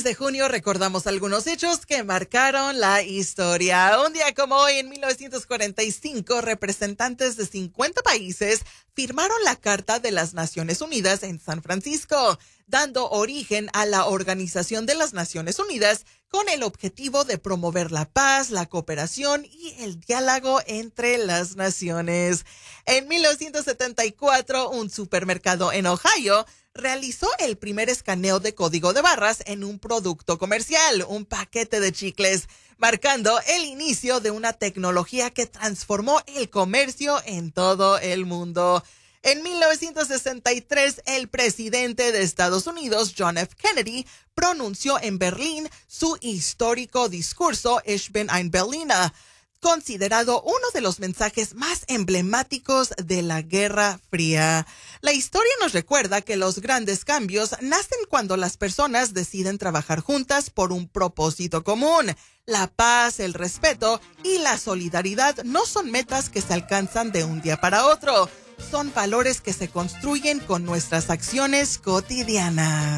de junio recordamos algunos hechos que marcaron la historia. Un día como hoy, en 1945, representantes de 50 países firmaron la Carta de las Naciones Unidas en San Francisco, dando origen a la Organización de las Naciones Unidas con el objetivo de promover la paz, la cooperación y el diálogo entre las naciones. En 1974, un supermercado en Ohio realizó el primer escaneo de código de barras en un producto comercial, un paquete de chicles, marcando el inicio de una tecnología que transformó el comercio en todo el mundo. En 1963, el presidente de Estados Unidos, John F. Kennedy, pronunció en Berlín su histórico discurso Ich bin ein Berliner, considerado uno de los mensajes más emblemáticos de la Guerra Fría. La historia nos recuerda que los grandes cambios nacen cuando las personas deciden trabajar juntas por un propósito común. La paz, el respeto y la solidaridad no son metas que se alcanzan de un día para otro. Son valores que se construyen con nuestras acciones cotidianas.